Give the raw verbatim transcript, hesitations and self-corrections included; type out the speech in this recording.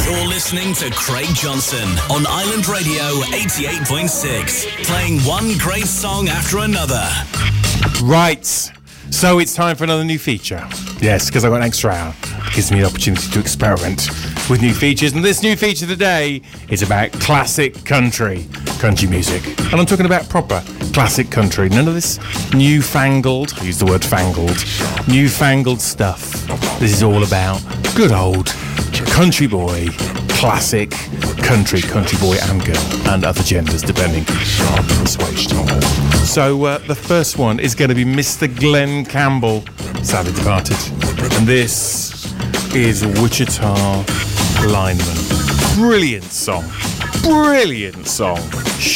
You're listening to Craig Johnson on Island Radio eighty-eight point six, playing one great song after another. Right, so it's time for another new feature. Yes, because I've got an extra hour. It gives me the opportunity to experiment with new features. And this new feature today is about classic country, country music. And I'm talking about proper classic country. None of this newfangled, I use the word fangled, newfangled stuff. This is all about good old country boy, classic country, country boy and girl, and other genders depending on persuasion. So uh, the first one is going to be Mister Glenn Campbell, sadly departed. And this is Wichita Lineman. Brilliant song. Brilliant song.